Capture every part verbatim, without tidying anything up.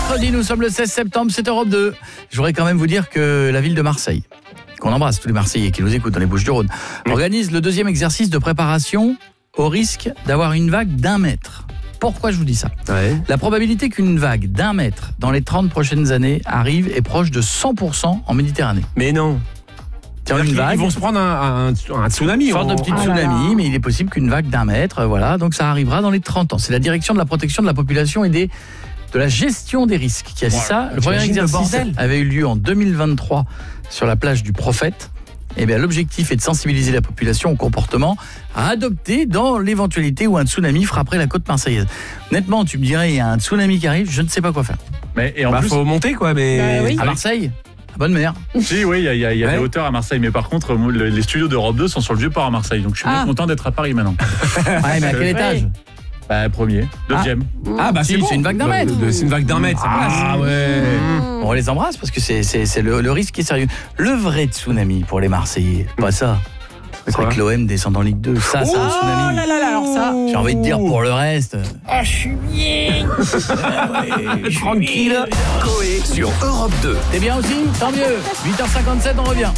mercredi, nous sommes le seize septembre, c'est Europe deux. Je voudrais quand même vous dire que la ville de Marseille, qu'on embrasse tous les Marseillais qui nous écoutent dans les Bouches-du-Rhône, mmh. organise le deuxième exercice de préparation au risque d'avoir une vague d'un mètre. Pourquoi je vous dis ça ? Ouais. La probabilité qu'une vague d'un mètre dans les trente prochaines années arrive est proche de cent pour cent en Méditerranée. Mais non. Une vague, ils vont se prendre un, un, un tsunami. Une sorte de petit ah tsunami, là là. Mais il est possible qu'une vague d'un mètre, voilà, donc ça arrivera dans les trente ans. C'est la direction de la protection de la population et des, de la gestion des risques qui a dit voilà. ça. Le premier exercice le avait eu lieu en deux mille vingt-trois sur la plage du Prophète. Et bien, l'objectif est de sensibiliser la population au comportement à adopter dans l'éventualité où un tsunami frapperait la côte marseillaise. Honnêtement, tu me dirais, il y a un tsunami qui arrive, je ne sais pas quoi faire. Mais et en bah, plus, faut monter quoi, mais bah, oui. à Marseille. Bonne mère. Si, oui, il y a, y a, y a ouais. des hauteurs à Marseille, mais par contre, les studios d'Europe deux sont sur le Vieux-Port à Marseille, donc je suis ah. bien content d'être à Paris maintenant. Ouais, mais à quel étage ? Bah, premier, deuxième. Ah, ah bah c'est, si, bon. c'est une vague d'un mètre. C'est une vague d'un mètre, ça passe. Ah ouais. Mmh. On les embrasse parce que c'est, c'est, c'est le, le risque qui est sérieux. Le vrai tsunami pour les Marseillais, pas ça. C'est que l'O M descend en Ligue deux. Ça, c'est oh un tsunami. Oh là là là, alors ça. J'ai envie de dire pour le reste. Ah, je suis bien. ouais, tranquille. Coé sur Europe deux. T'es bien aussi ? Tant mieux. huit heures cinquante-sept, on revient.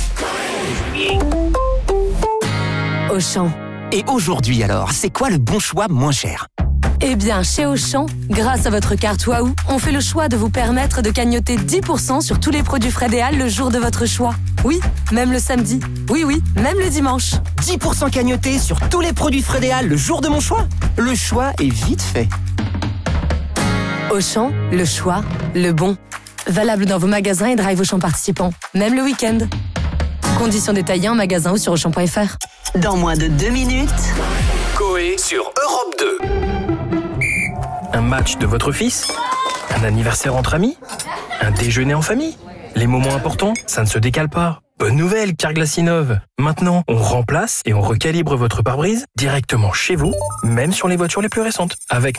Auchan. Et aujourd'hui alors, c'est quoi le bon choix moins cher ? Eh bien, chez Auchan, grâce à votre carte Waouh, on fait le choix de vous permettre de cagnotter dix pour cent sur tous les produits Frédéal le jour de votre choix. Oui, même le samedi. Oui, oui, même le dimanche. dix pour cent cagnotés sur tous les produits Frédéal le jour de mon choix ? Le choix est vite fait. Auchan, le choix, le bon. Valable dans vos magasins et drive Auchan participants, même le week-end. Conditions détaillées en magasin ou sur auchan point f r. Dans moins de deux minutes, Coé sur Europe deux. Un match de votre fils ? Un anniversaire entre amis ? Un déjeuner en famille ? Les moments importants, ça ne se décale pas. Bonne nouvelle, Carglass innove. Maintenant, on remplace et on recalibre votre pare-brise directement chez vous, même sur les voitures les plus récentes. Avec